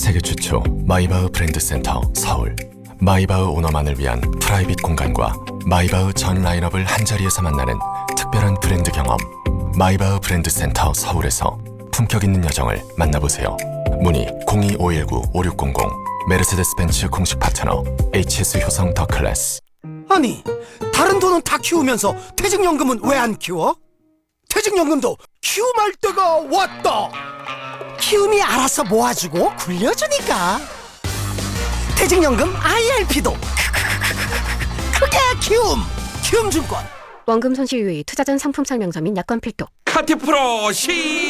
세계 최초 마이바흐 브랜드 센터 서울. 마이바흐 오너만을 위한 프라이빗 공간과 마이바흐 전 라인업을 한자리에서 만나는 특별한 브랜드 경험. 마이바흐 브랜드 센터 서울에서 품격 있는 여정을 만나보세요. 문의 02-519-5600. 메르세데스 벤츠 공식 파트너 HS 효성 더 클래스. 아니, 다른 돈은 다 키우면서 퇴직연금은 왜 안 키워? 퇴직연금도 키움할 때가 왔다. 키움이 알아서 모아주고 굴려주니까. 퇴직연금 IRP도 크게 키움증권. 원금 손실 유의, 투자 전 상품 설명서 및 약관 필독. 카티프로 시